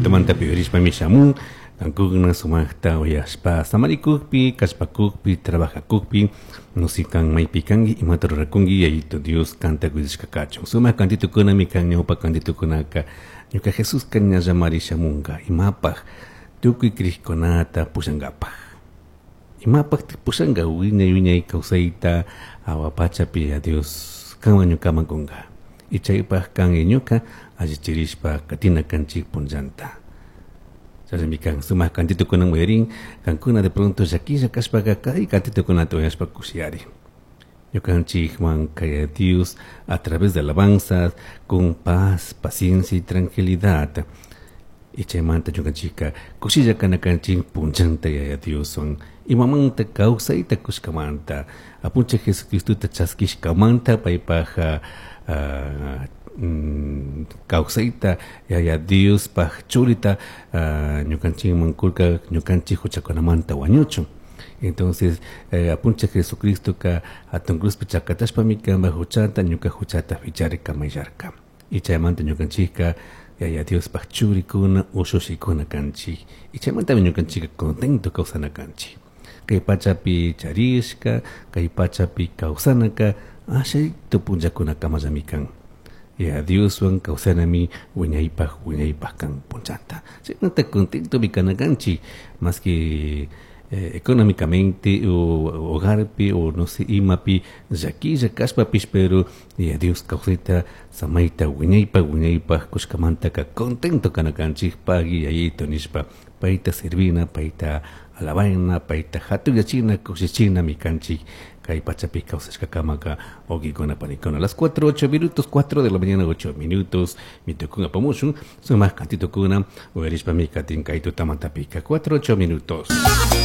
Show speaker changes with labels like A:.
A: manta piorishpa mishamun kankugna sumaqta uyashpa samarikukpi kashpakukpi trabajakukpi nusikan maypi kangi imata rurakunki yayito Dios kanta kuyashkakachun sumaq kantitukunami kan ñawpa kantitukunaka ñuka Jesús kaña llamarishamunka imapaq tukuy kriqkunata pushankapaq imapaq pushanka wiñay kawsayta awapachapi a Dios kanwan ñukaman kunka y chaypaq kan ñuka allichirishpa katina kanchik punllanta Sarami kan sumaq kantitukunan muyarin kankuna de pronto llakilla kashpaqa kay kantitukunata uyashpa kushiyari ñukanchikman kay Dios a través de alabanzas con paz, paciencia y tranquilidad y chaymanta ñukanchika kushilla kana kanchik punchanta yaya Dioson imamanta kawsayta kushkamanta apuncha Jesucristuta chaskishkamanta paypaqa kawsayta yaya Dios paq churita ñukanchikman kurka ñukanchik huchakunamanta wañuchun entonces apuncha Jesucristoka hatun cruzpi chakatashpami kanpa huchanta ñuka huchata wichari kamayarka y chaymanta ñukanchika yaya Dios paq churikuna ushushikuna kanchik y chaymantami ñukanchika contento kawsana kanchik kay pachapi charishka kay pachapi kawsanaka ashayto punchakuna kamallami kan ya Dios wan kawsanami wiñaypaq kan punchanta chaymanta contento mi kana kanchik más que económicamente o hogarpi o no sé imapi llakilla kashpapish pero ya Dios kawsayta samayta wiñaypaq kushkamantaka contento kana kanchik pagi yayito nishpa payta servina payta alabayna payta hatuyachina kushichina mi kanchik kay pachapi kawsashkakamaka ogikuna panikuna las 4:08 4 de la mañana 8 minutos mitukuna pamushun sumaq kantitukuna uyarishpa mi katin kay tutamantapika 4:08